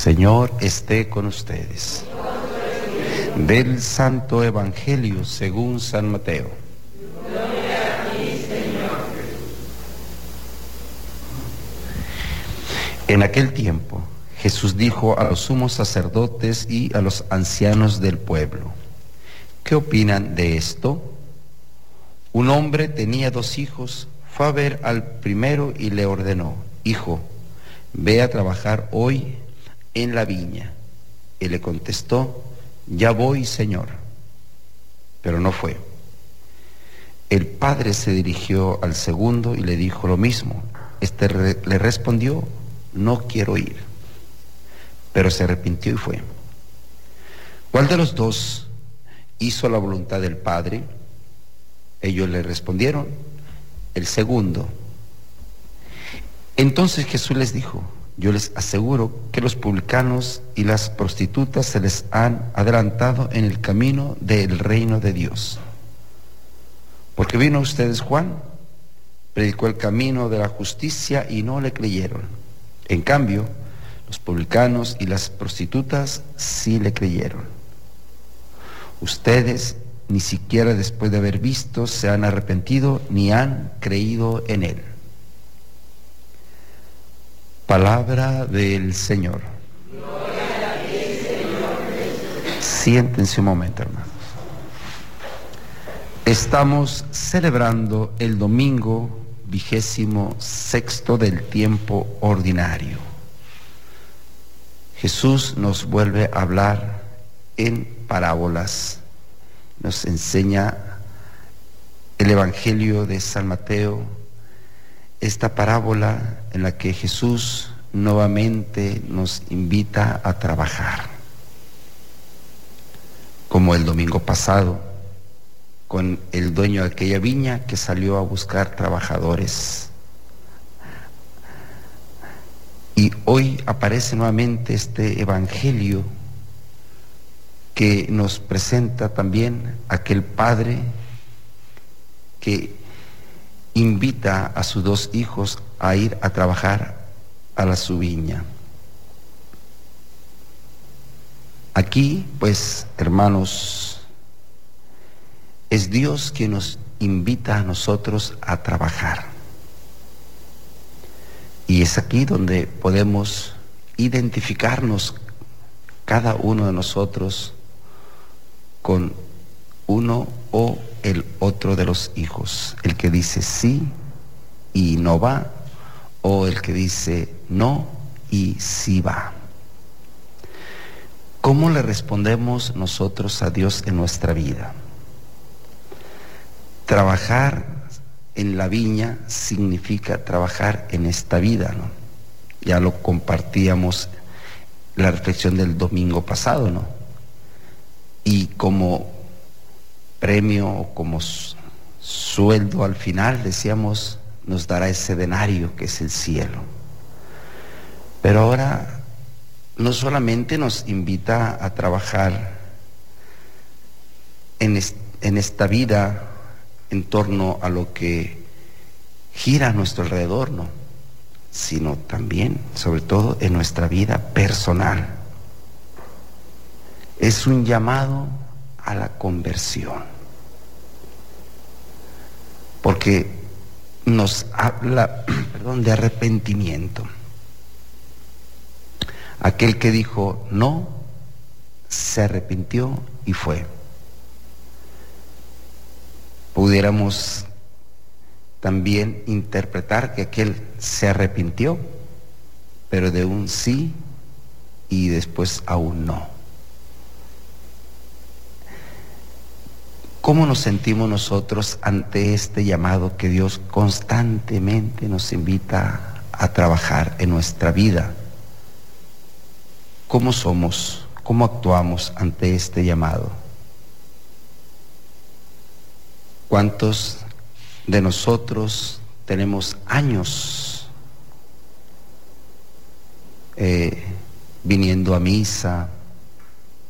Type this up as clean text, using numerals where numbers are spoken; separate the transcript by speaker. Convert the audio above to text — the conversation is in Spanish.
Speaker 1: Señor esté con ustedes. Del Santo Evangelio según San Mateo.
Speaker 2: Gloria a ti, Señor.
Speaker 1: En aquel tiempo, Jesús dijo a los sumos sacerdotes y a los ancianos del pueblo: ¿qué opinan de esto? Un hombre tenía 2 hijos, fue a ver al primero y le ordenó: hijo, ve a trabajar hoy en la viña. Él le contestó: ya voy, Señor. Pero no fue. El padre se dirigió al segundo y le dijo lo mismo. Le respondió: no quiero ir. Pero se arrepintió y fue. ¿Cuál de los 2 hizo la voluntad del padre? Ellos le respondieron: el segundo. Entonces Jesús les dijo: yo les aseguro que los publicanos y las prostitutas se les han adelantado en el camino del reino de Dios. Porque vino a ustedes Juan, predicó el camino de la justicia y no le creyeron. En cambio, los publicanos y las prostitutas sí le creyeron. Ustedes ni siquiera después de haber visto se han arrepentido ni han creído en él. Palabra del Señor.
Speaker 2: Gloria a ti, Señor Jesús.
Speaker 1: Siéntense un momento, hermanos. Estamos celebrando el domingo 26º del tiempo ordinario. Jesús nos vuelve a hablar en parábolas. Nos enseña el Evangelio de San Mateo, esta parábola en la que Jesús nuevamente nos invita a trabajar. Como el domingo pasado, con el dueño de aquella viña que salió a buscar trabajadores. Y hoy aparece nuevamente este Evangelio que nos presenta también aquel padre que invita a sus 2 hijos a ir a trabajar a su viña. Aquí, pues, hermanos, es Dios quien nos invita a nosotros a trabajar. Y es aquí donde podemos identificarnos cada uno de nosotros con uno o el otro de los hijos, el que dice sí y no va, o el que dice no y sí va. ¿Cómo le respondemos nosotros a Dios en nuestra vida? Trabajar en la viña significa trabajar en esta vida, ¿no? Ya lo compartíamos la reflexión del domingo pasado, ¿no? Y como premio o como sueldo al final, decíamos, nos dará ese denario que es el cielo. Pero ahora no solamente nos invita a trabajar en esta vida en torno a lo que gira a nuestro alrededor, ¿no? Sino también, sobre todo, en nuestra vida personal. Es un llamado a la conversión, porque nos habla, de arrepentimiento. Aquel que dijo no, se arrepintió y fue. Pudiéramos también interpretar que aquel se arrepintió, pero de un sí y después a un no. ¿Cómo nos sentimos nosotros ante este llamado que Dios constantemente nos invita a trabajar en nuestra vida? ¿Cómo somos? ¿Cómo actuamos ante este llamado? ¿Cuántos de nosotros tenemos años viniendo a misa,